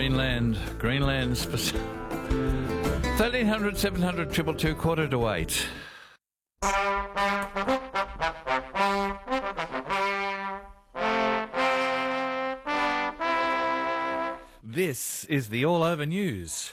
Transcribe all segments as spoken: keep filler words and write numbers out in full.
Greenland, Greenland's thirteen hundred, seven hundred, two two two, quarter to eight. This is the All Over News.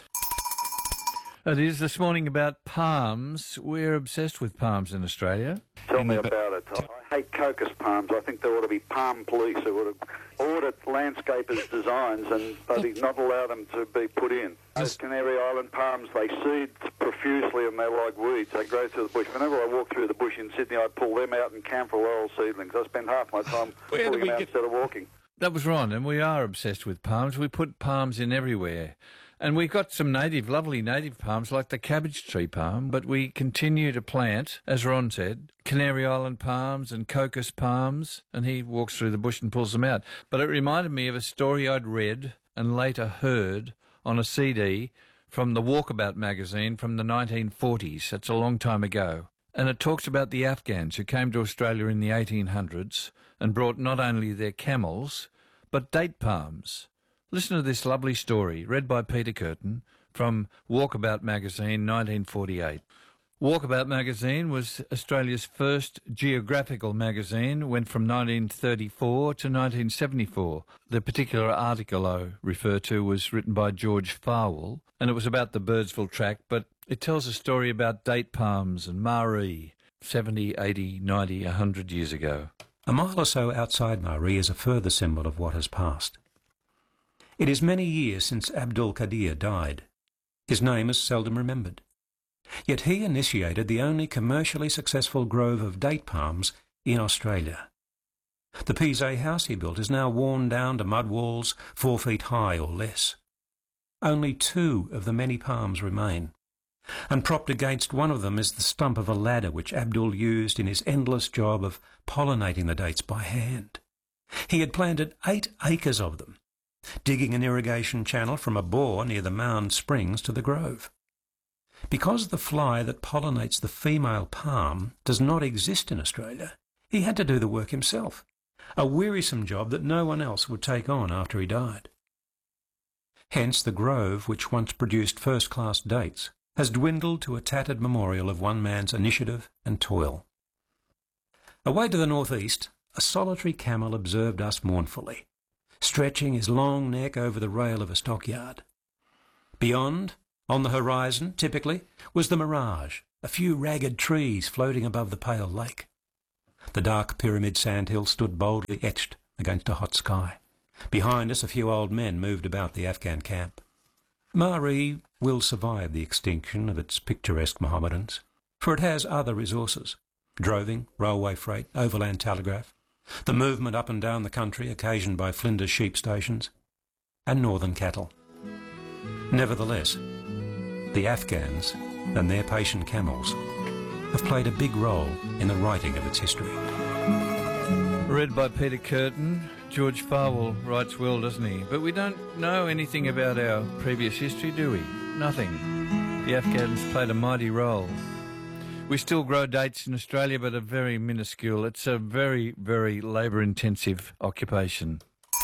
It is this morning about palms. We're obsessed with palms in Australia. Tell me about it. I hate cocos palms. I think there ought to be palm police who would audit landscapers' designs and maybe not allow them to be put in. Those Canary Island palms, they seed profusely and they're like weeds. They grow through the bush. Whenever I walk through the bush in Sydney, I pull them out and camphor laurel seedlings. I spend half my time pulling them out get... instead of walking. That was Ron, and we are obsessed with palms. We put palms in everywhere. And we've got some native, lovely native palms like the cabbage tree palm, but we continue to plant, as Ron said, Canary Island palms and cocos palms, and he walks through the bush and pulls them out. But it reminded me of a story I'd read and later heard on a C D from the Walkabout magazine from the nineteen forties. That's a long time ago. And it talks about the Afghans who came to Australia in the eighteen hundreds and brought not only their camels, but date palms. Listen to this lovely story, read by Peter Curtin, from Walkabout magazine, nineteen forty-eight. Walkabout magazine was Australia's first geographical magazine, went from nineteen thirty-four to nineteen seventy-four. The particular article I refer to was written by George Farwell, and it was about the Birdsville track, but it tells a story about date palms and Maree, seventy, eighty, ninety, one hundred years ago. A mile or so outside Maree is a further symbol of what has passed. It is many years since Abdul Qadir died. His name is seldom remembered. Yet he initiated the only commercially successful grove of date palms in Australia. The Pisé house he built is now worn down to mud walls four feet high or less. Only two of the many palms remain, and propped against one of them is the stump of a ladder which Abdul used in his endless job of pollinating the dates by hand. He had planted eight acres of them, digging an irrigation channel from a bore near the Mound Springs to the grove. Because the fly that pollinates the female palm does not exist in Australia, he had to do the work himself, a wearisome job that no one else would take on after he died. Hence the grove, which once produced first-class dates, has dwindled to a tattered memorial of one man's initiative and toil. Away to the northeast, a solitary camel observed us mournfully, stretching his long neck over the rail of a stockyard. Beyond, on the horizon, typically, was the mirage, a few ragged trees floating above the pale lake. The dark pyramid sandhill stood boldly etched against a hot sky. Behind us, a few old men moved about the Afghan camp. Maree will survive the extinction of its picturesque Mohammedans, for it has other resources: droving, railway freight, overland telegraph, the movement up and down the country occasioned by Flinders sheep stations, and northern cattle. Nevertheless, the Afghans and their patient camels have played a big role in the writing of its history. Read by Peter Curtin. George Farwell writes well, doesn't he? But we don't know anything about our previous history, do we? Nothing. The Afghans played a mighty role. We still grow dates in Australia, but are very minuscule. It's a very, very labour-intensive occupation.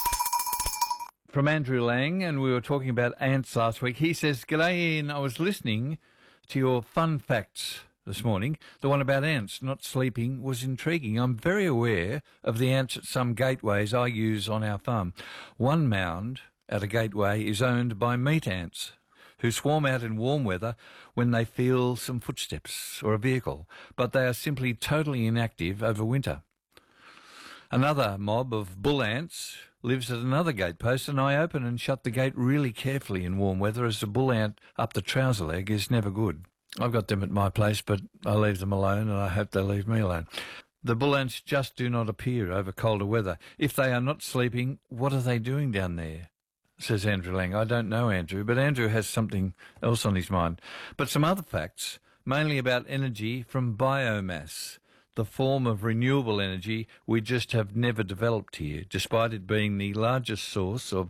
From Andrew Lang, and we were talking about ants last week. He says, "G'day Ian, I was listening to your fun facts this morning. The one about ants not sleeping was intriguing. I'm very aware of the ants at some gateways I use on our farm. One mound at a gateway is owned by meat ants, who swarm out in warm weather when they feel some footsteps or a vehicle, but they are simply totally inactive over winter. Another mob of bull ants lives at another gatepost, and I open and shut the gate really carefully in warm weather, as the bull ant up the trouser leg is never good. I've got them at my place, but I leave them alone, and I hope they leave me alone. The bull ants just do not appear over colder weather. If they are not sleeping, what are they doing down there?" says Andrew Lang. I don't know, Andrew, but Andrew has something else on his mind. But some other facts, mainly about energy from biomass, the form of renewable energy we just have never developed here, despite it being the largest source of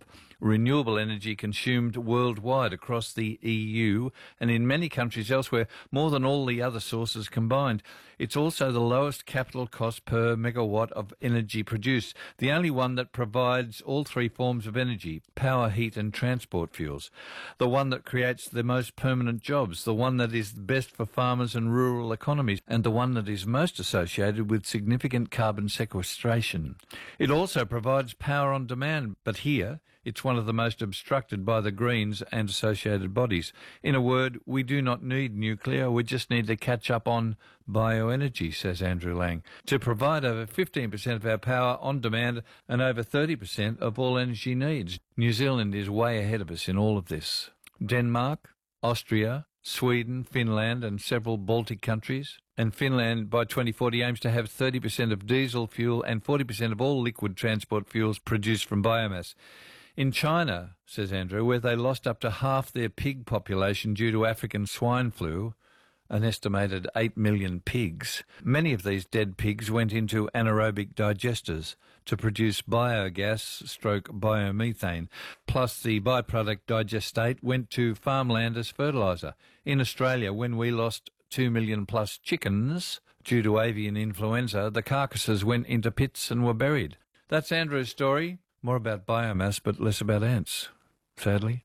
renewable energy consumed worldwide across the E U and in many countries elsewhere, more than all the other sources combined. It's also the lowest capital cost per megawatt of energy produced, the only one that provides all three forms of energy, power, heat and transport fuels, the one that creates the most permanent jobs, the one that is best for farmers and rural economies, and the one that is most associated with significant carbon sequestration. It also provides power on demand, but here it's one of the most obstructed by the Greens and associated bodies. In a word, we do not need nuclear, we just need to catch up on bioenergy, says Andrew Lang, to provide over fifteen percent of our power on demand and over thirty percent of all energy needs. New Zealand is way ahead of us in all of this. Denmark, Austria, Sweden, Finland and several Baltic countries. And Finland by twenty forty aims to have thirty percent of diesel fuel and forty percent of all liquid transport fuels produced from biomass. In China, says Andrew, where they lost up to half their pig population due to African swine flu, an estimated eight million pigs, many of these dead pigs went into anaerobic digesters to produce biogas stroke biomethane, plus the byproduct digestate went to farmland as fertiliser. In Australia, when we lost two million plus chickens due to avian influenza, the carcasses went into pits and were buried. That's Andrew's story. More about biomass, but less about ants, sadly.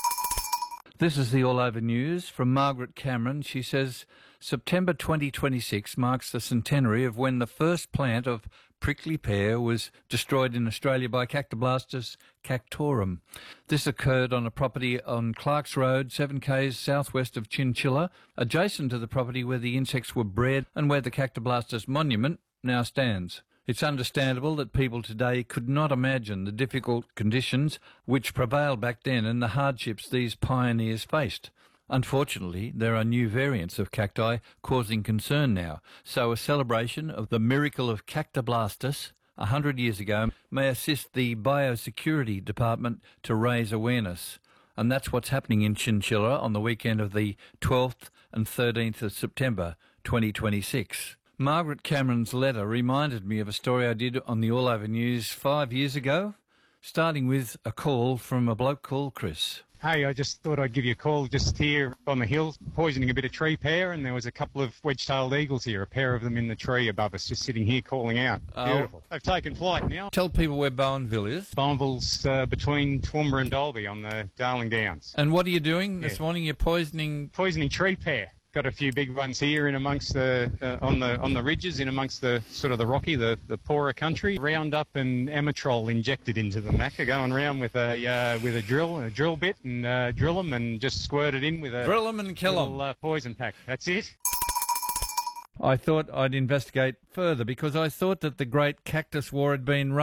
This is the All Over News from Margaret Cameron. She says, September twenty twenty-six marks the centenary of when the first plant of prickly pear was destroyed in Australia by Cactoblastus cactorum. This occurred on a property on Clark's Road, seven k's southwest of Chinchilla, adjacent to the property where the insects were bred and where the Cactoblastus monument now stands. It's understandable that people today could not imagine the difficult conditions which prevailed back then and the hardships these pioneers faced. Unfortunately, there are new variants of cacti causing concern now, so a celebration of the miracle of Cactoblastus a hundred years ago may assist the Biosecurity Department to raise awareness. And that's what's happening in Chinchilla on the weekend of the twelfth and thirteenth of September twenty twenty-six. Margaret Cameron's letter reminded me of a story I did on the All Over News five years ago, starting with a call from a bloke called Chris. Hey, I just thought I'd give you a call just here on the hill, poisoning a bit of tree pear, and there was a couple of wedge-tailed eagles here, a pair of them in the tree above us, just sitting here calling out. Oh. Beautiful. They've taken flight now. Tell people where Bowenville is. Bowenville's uh, between Toowoomba and Dalby on the Darling Downs. And what are you doing Yeah. this morning? You're poisoning... Poisoning tree pear. Got a few big ones here in amongst the uh, on the on the ridges, in amongst the sort of the rocky, the, the poorer country. Roundup and Amatrol injected into them. Macca going around with a uh, with a drill, a drill bit, and uh, drill them and just squirt it in with a Drill them and kill them. little uh, poison pack. That's it. I thought I'd investigate further because I thought that the Great Cactus War had been run